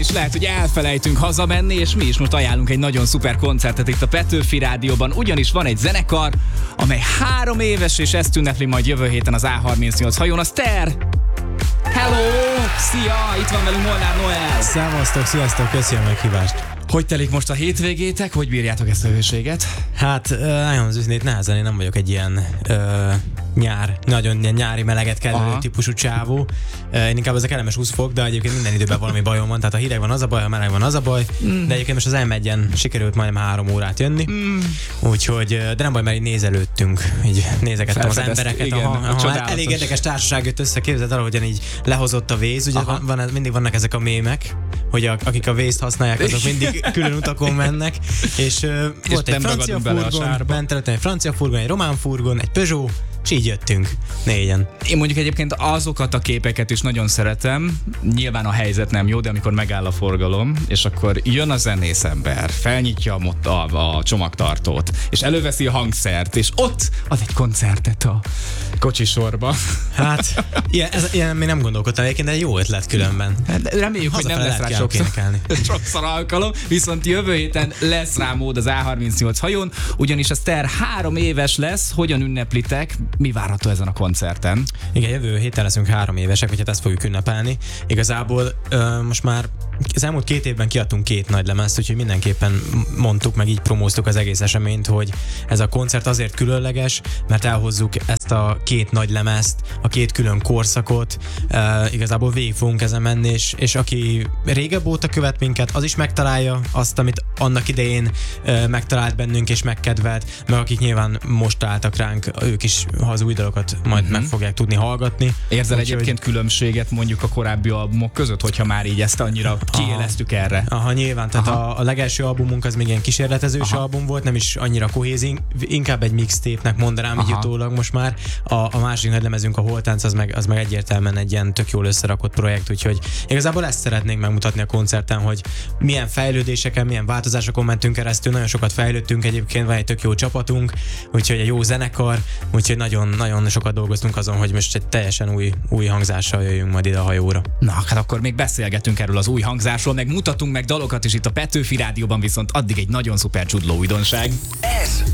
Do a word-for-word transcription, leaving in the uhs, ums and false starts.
is lehet, hogy elfelejtünk hazamenni, és mi is most ajánlunk egy nagyon szuper koncertet itt a Petőfi Rádióban, ugyanis van egy zenekar, amely három éves, és ezt ünnepli majd jövő héten az á harmincnyolc hajón, a Ster. Hello! Szia! Itt van velünk Molnár Noel! Szevasztok, sziasztok, köszönöm a meghívást! Hogy telik most a hétvégétek? Hogy bírjátok ezt a hőséget? Hát, nagyon az őszintén nehezen, én nem vagyok egy ilyen ö, nyár, nagyon ilyen nyári meleget kedvelő típusú csávó. Én inkább az a kellemes húsz fok, de egyébként minden időben valami bajom van, tehát a hideg van az a baj, a meleg van az a baj, mm. de egyébként most az em egyen sikerült majdnem három órát jönni, mm. úgyhogy, de nem baj, mert így nézelődtünk, így nézegettem az embereket. Igen, aha, aha, elég érdekes társaság jött össze, képzeld el, ahogyan így lehozott a Waze, ugye van, van, mindig vannak ezek a mémek, hogy a, akik a Waze-t használják, azok mindig külön utakon mennek, és, uh, és volt egy francia furgon, bent egy francia furgon, egy román furgon, egy Peugeot, és így jöttünk négyen. Én mondjuk egyébként azokat a képeket is nagyon szeretem, nyilván a helyzet nem jó, de amikor megáll a forgalom, és akkor jön a zenész ember, felnyitja a, a, a csomagtartót, és előveszi a hangszert, és ott ad egy koncertet a kocsisorba. Hát, ilyen, ez, ilyen még nem gondolkodtam egyébként, de egy jó ötlet különben. De reméljük, hogy nem lesz rá sokszor, sokszor alkalom, viszont jövő héten lesz rá mód az á harmincnyolc hajón, ugyanis a Ster három éves lesz. Hogyan ünneplitek? Mi várható ezen a koncerten? Igen, jövő héten leszünk három évesek, vagy hát ezt fogjuk ünnepelni. Igazából ö, most már az elmúlt két évben kiadtunk két nagy lemezt, úgyhogy mindenképpen mondtuk, meg így promóztuk az egész eseményt, hogy ez a koncert azért különleges, mert elhozzuk ezt a két nagy lemezt, a két külön korszakot, e, igazából végig fogunk ezen menni, és, és aki régebb óta követ minket, az is megtalálja azt, amit annak idején e, megtalált bennünk és megkedvelt, meg akik nyilván most találtak ránk, ők is az új dalokat majd uh-huh. meg fogják tudni hallgatni. Érzel úgy, egyébként hogy... különbséget mondjuk a korábbi albumok között, hogyha már így ezt annyira kiéleztük erre? Aha, nyilván, tehát a, a legelső albumunk az még ilyen kísérletezős aha. album volt, nem is annyira kohézi, inkább egy mixtape-nek mondanám így utólag most már. A, a másik nagy lemezünk, a Holtánc, az meg, az meg egyértelműen egy ilyen tök jól összerakott projekt, úgyhogy igazából ezt szeretnénk megmutatni a koncerten, hogy milyen fejlődéseken, milyen változásokon mentünk keresztül, nagyon sokat fejlődtünk egyébként, van egy tök jó csapatunk, úgyhogy egy jó zenekar, úgyhogy nagyon-nagyon sokat dolgoztunk azon, hogy most egy teljesen új, új hangzással jöjjünk majd ide a hajóra. Na, hát akkor még beszélgetünk erről az új hangzásról, meg mutatunk meg dalokat is itt a Petőfi Rádióban, viszont addig egy nagyon szuper csudló újdonság. Ez